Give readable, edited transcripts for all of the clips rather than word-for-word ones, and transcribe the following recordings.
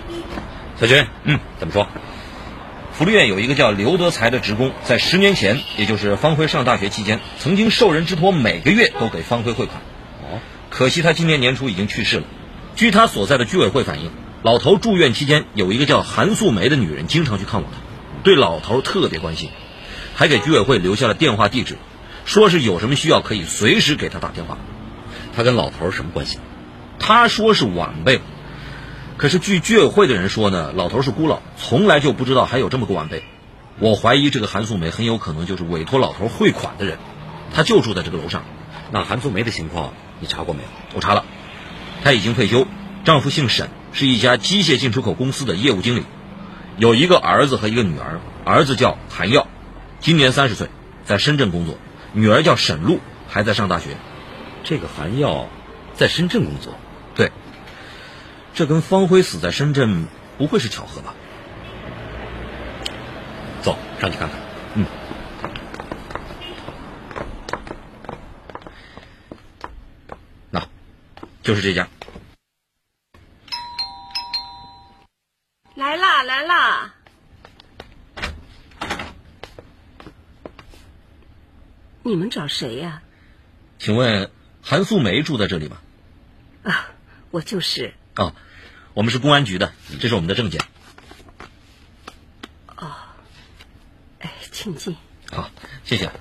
小军，怎么说？福利院有一个叫刘德才的职工，在10年前，也就是方辉上大学期间，曾经受人之托，每个月都给方辉汇款。可惜他今年年初已经去世了。据他所在的居委会反映，老头住院期间，有一个叫韩素梅的女人经常去看望他，对老头特别关心，还给居委会留下了电话地址，说是有什么需要可以随时给他打电话。 他跟老头什么关系？ 他说是晚辈，可是据居委会的人说呢，老头是孤老，从来就不知道还有这么个晚辈。我怀疑这个韩素梅很有可能就是委托老头汇款的人，他就住在这个楼上。 那韩素梅的情况你查过没有？ 我查了，她已经退休，丈夫姓沈，是一家机械进出口公司的业务经理，有一个儿子和一个女儿，儿子叫韩耀，今年30岁，在深圳工作，女儿叫沈露，还在上大学。 这个韩耀在深圳工作？ 对，这跟方辉死在深圳不会是巧合吧？ 走，上去看看。 那就是这家。 来啦来啦，你们找谁呀？ 请问韩素梅住在这里吗？ 啊，我就是。 哦，我们是公安局的，这是我们的证件。 哦，哎，请进。 好，谢谢。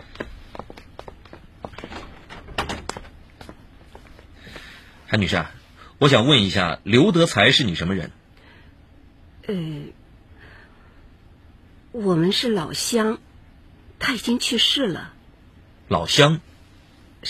韩女士啊，我想问一下，刘德才是你什么人？ 我们是老乡，他已经去世了。 老乡？